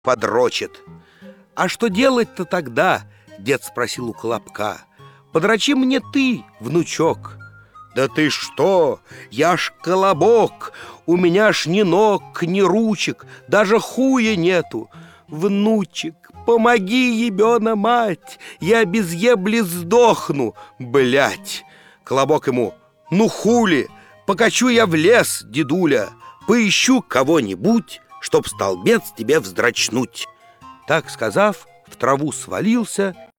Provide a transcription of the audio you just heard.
подрочит. «А что делать-то тогда?» — дед спросил у Колобка. «Подрочи мне ты, внучок». «Да ты что? Я ж Колобок, у меня ж ни ног, ни ручек, даже хуя нету. Внучек, помоги, ебена мать, я без ебли сдохну, блять!» Колобок ему: «Ну хули, покачу я в лес, дедуля, поищу кого-нибудь, чтоб столбец тебе вздрачнуть». Так сказав, в траву свалился